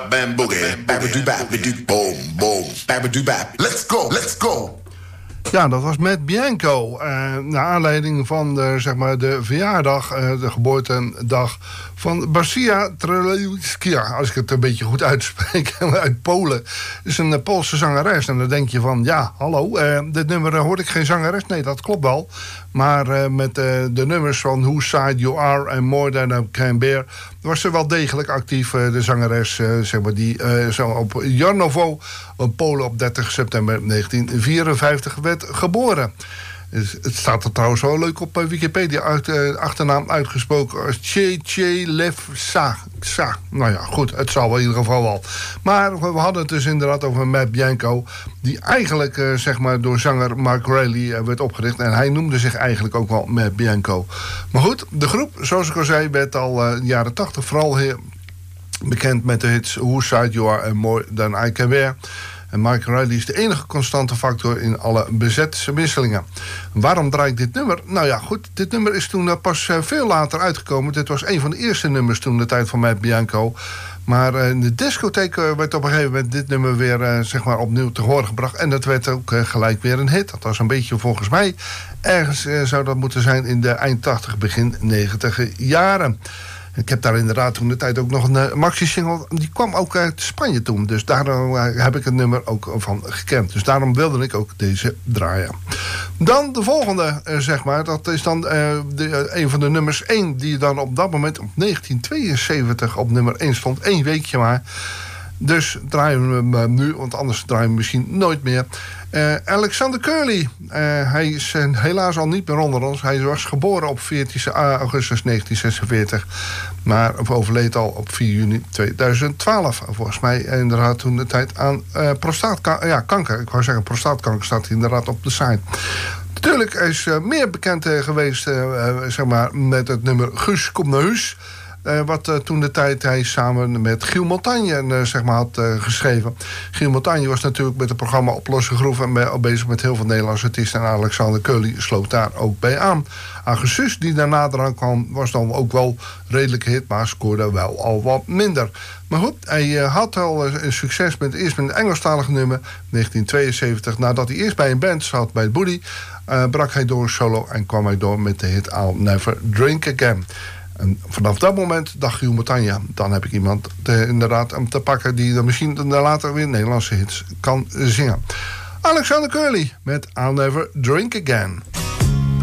bap bam boogie. Babadoo babadoo boom boom. Babadoo bap. Let's go, let's go. Ja, dat was Matt Bianco. Naar aanleiding van de verjaardag, de geboortedag van Basia Trelewskia. Als ik het een beetje goed uitspreek, uit Polen. Is een Poolse zangeres. En dan denk je van, ja, hallo, dit nummer hoorde ik geen zangeres. Nee, dat klopt wel. Maar met de nummers van Whose Side You Are en More Than I Can Bear was ze wel degelijk actief, de zangeres, die zo op Jarnowo, Polen, op 30 september 1954 werd geboren. Het staat er trouwens wel leuk op Wikipedia, achternaam uitgesproken als Tchelevsa. Nou ja, goed, het zal wel in ieder geval wel. Maar we hadden het dus inderdaad over Matt Bianco, die eigenlijk door zanger Mark Rayleigh werd opgericht. En hij noemde zich eigenlijk ook wel Matt Bianco. Maar goed, de groep, zoals ik al zei, werd al in de jaren 80 vooral bekend met de hits Whose Side You Are and More Than I Can Bear. En Mark Rayleigh is de enige constante factor in alle bezetwisselingen. Waarom draai ik dit nummer? Nou ja, goed, dit nummer is toen pas veel later uitgekomen. Dit was een van de eerste nummers toen de tijd van Matt Bianco. Maar in de discotheek werd op een gegeven moment dit nummer weer opnieuw te horen gebracht. En dat werd ook gelijk weer een hit. Dat was een beetje volgens mij ergens zou dat moeten zijn in de eind 80, begin 90 jaren. Ik heb daar inderdaad toen de tijd ook nog een maxi-single. Die kwam ook uit Spanje toen. Dus daarom heb ik het nummer ook van gekend. Dus daarom wilde ik ook deze draaien. Dan de volgende, Dat is dan een van de nummers 1... die dan op dat moment op 1972 op nummer 1 stond. 1 weekje maar. Dus draaien we hem nu, want anders draaien we misschien nooit meer. Alexander Curly. Hij is helaas al niet meer onder ons. Hij was geboren op 14 augustus 1946. Maar overleed al op 4 juni 2012. Volgens mij inderdaad toen de tijd aan prostaatkanker. Ik wou zeggen, prostaatkanker staat inderdaad op de site. Natuurlijk is meer bekend geweest met het nummer Guus Kom naar Huis. Wat toen de tijd hij samen met Giel Montagne had geschreven. Giel Montagne was natuurlijk met het programma Op Losse Groeven bezig met heel veel Nederlandse artiesten. En Alexander Curly sloot daar ook bij aan. Augustus, die daarna eraan kwam, was dan ook wel redelijk hit, maar scoorde wel al wat minder. Maar goed, hij had al een succes eerst met een Engelstalig nummer, 1972. Nadat hij eerst bij een band zat, bij Boody, brak hij door solo en kwam hij door met de hit I'll Never Drink Again. En vanaf dat moment dacht Giel Montagne, dan heb ik iemand inderdaad om te pakken die dan misschien later weer Nederlandse hits kan zingen. Alexander Curly met I'll Never Drink Again.